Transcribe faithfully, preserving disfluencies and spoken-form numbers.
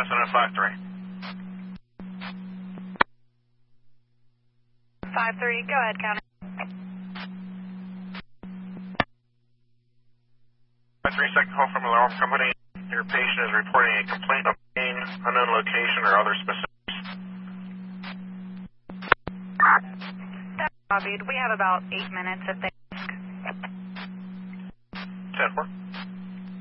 President five three. five three, go ahead, counter. five three, second call from alarm company. Your patient is reporting a complaint of pain, unknown location, or other specifics. That's copied. We have about eight minutes if they